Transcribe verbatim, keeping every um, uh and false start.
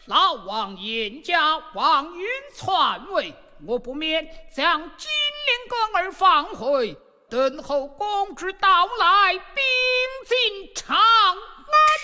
老王严家望云篡位，我不免将金陵宫儿放回，等候公之到来，兵进长安。